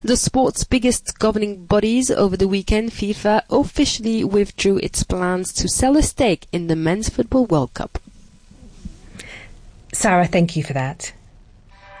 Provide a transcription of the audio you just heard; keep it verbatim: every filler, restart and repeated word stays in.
The sport's biggest governing bodies over the weekend, FIFA, officially withdrew its plans to sell a stake in the Men's Football World Cup. Sarah, thank you for that.